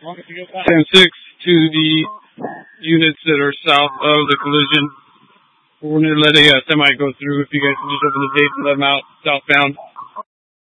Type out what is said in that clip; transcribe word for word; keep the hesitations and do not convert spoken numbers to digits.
ten six to the units that are south of the collision. We're going to let a uh, semi go through. If you guys can just open the gates and let them out southbound.